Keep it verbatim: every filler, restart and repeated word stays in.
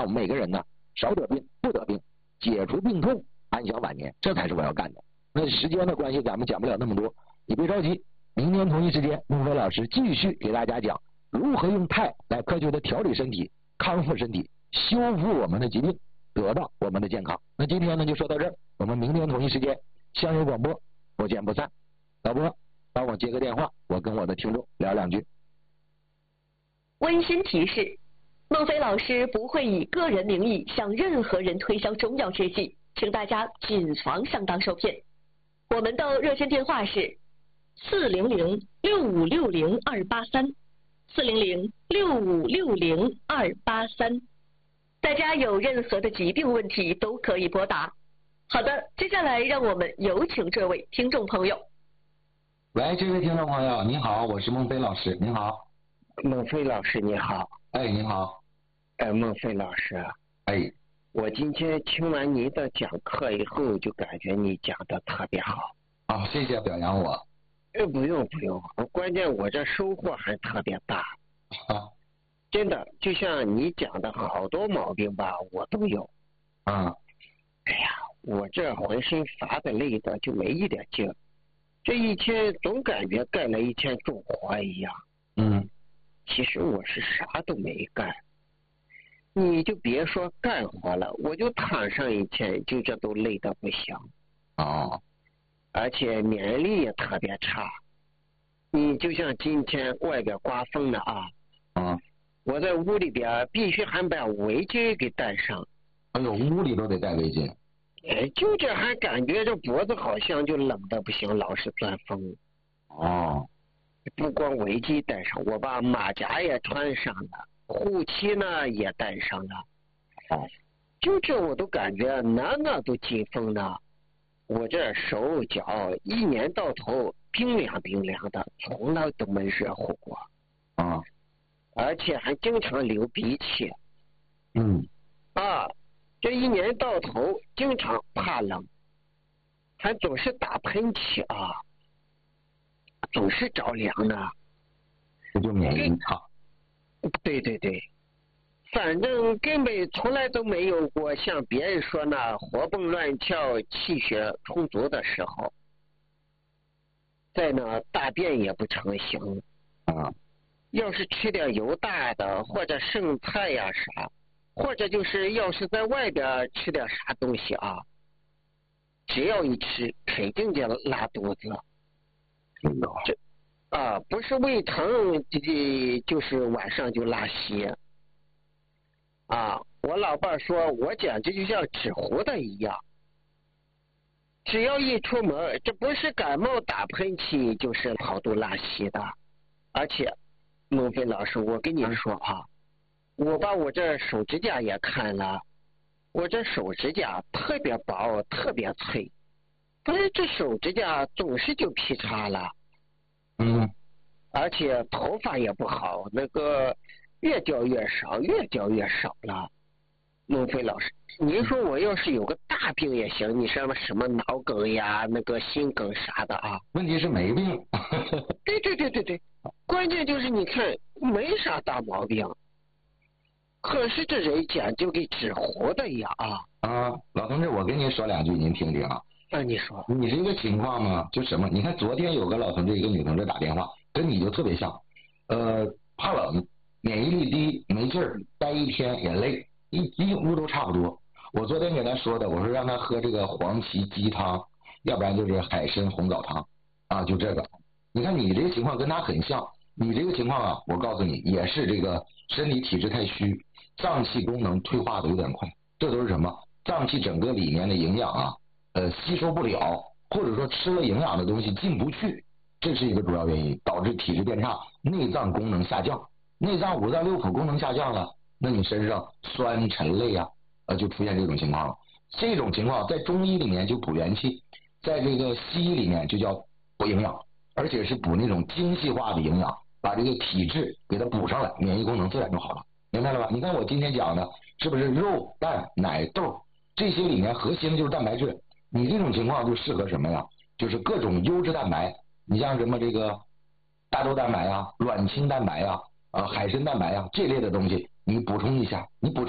让我们每个人呢少得病不得病，解除病痛，安享晚年，这才是我要干的。那时间的关系咱们讲不了那么多，你别着急，明天同一时间孟非老师继续给大家讲如何用钛来科学的调理身体，康复身体，修复我们的疾病，得到我们的健康。那今天呢就说到这儿，我们明天同一时间相约广播，不见不散。老波帮我接个电话，我跟我的听众聊两句。 温馨提示，孟非老师不会以个人名义向任何人推销中药制剂，请大家谨防上当受骗。我们的热线电话是四零零六五六零二八三，四零零六五六零二八三。大家有任何的疾病问题都可以拨打。好的，接下来让我们有请这位听众朋友。 喂，这位听众朋友，您好，我是孟非老师，您好。 孟非老师你好。 哎，您好。 哎，孟非老师。 哎。 我今天听完您的讲课以后，就感觉你讲的特别好。 啊、哦，谢谢表扬我。 呃，不用不用，关键我这收获还特别大。 啊， 真的，就像你讲的好多毛病吧，我都有。 啊、嗯。 哎呀，我这浑身乏的累的，就没一点劲儿。这一天总感觉干了一天重活一样。 嗯。 其实我是啥都没干。你就别说干活了，我就躺上一天，就这都累得不行。 哦。 而且免疫力也特别差。你就像今天外边刮风了啊。 嗯。 我在屋里边必须还把围巾给戴上。 哎呦，屋里都得戴围巾。 哎，就这还感觉这脖子好像就冷得不行，老是钻风。 哦。 不光围巾戴上，我把马甲也穿上了。护膝呢也带上了。 哦。 就这我都感觉哪哪都紧风呢。我这手脚一年到头冰凉冰凉的，从来都没热乎过。 啊。 而且还经常流鼻涕。 嗯。 啊，这一年到头经常怕冷，还总是打喷嚏啊，总是着凉呢。 这就免疫力差。 对对对，反正根本从来都没有过像别人说那活蹦乱跳、气血充足的时候。再呢，大便也不成形。 啊。 要是吃点油大的或者剩菜呀啥，或者就是要是在外边吃点啥东西啊，只要一吃肯定就拉肚子。 真的。 这啊，不是胃疼，这这就是晚上就拉稀。啊，我老伴说我简直就像纸糊的一样，只要一出门，这不是感冒打喷嚏，就是跑肚拉稀的。而且，孟非老师，我跟你说啊，我把我这手指甲也看了，我这手指甲特别薄，特别脆，但是这手指甲总是就劈叉了。 嗯。 而且头发也不好，那个越掉越少，越掉越少了。孟非老师，您说我要是有个大病也行，你什么什么脑梗呀、那个心梗啥的啊？ 问题是没病。 对对对对对，关键就是你看没啥大毛病，可是这人简直给纸糊的一样啊！ 啊，老同志，我跟您说两句，您听听啊。 那你说， 你这个情况呢，就什么？你看昨天有个老同志，一个女同志打电话，跟你就特别像，呃，怕冷，免疫力低，没劲儿，待一天也累，一几乎都差不多。我昨天给他说的，我说让他喝这个黄芪鸡汤，要不然就是海参红枣汤，啊，就这个。你看你这个情况跟他很像，你这个情况啊，我告诉你也是这个身体体质太虚，脏器功能退化的有点快，这都是什么？脏器整个里面的营养啊，呃，吸收不了，或者说吃了营养的东西进不去，这是一个主要原因，导致体质变差，内脏功能下降，内脏五脏六腑功能下降了，那你身上酸沉累啊，呃，就出现这种情况了。这种情况在中医里面就补元气，在这个西医里面就叫补营养，而且是补那种精细化的营养，把这个体质给它补上来，免疫功能自然就好了，明白了吧？你看我今天讲的是不是肉、蛋、奶、豆这些里面核心就是蛋白质？你这种情况就适合什么呀？就是各种优质蛋白，你像什么这个大豆蛋白啊、卵清蛋白啊、呃海参蛋白啊这类的东西，你补充一下，你补充。